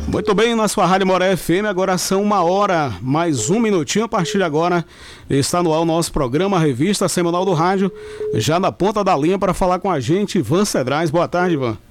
Muito bem, na sua Rádio Moré FM, agora são 1h mais um minutinho. A partir de agora está no ar o nosso programa, a revista semanal do rádio, já na ponta da linha para falar com a gente, Ivan Cedrais. Boa tarde, Ivan.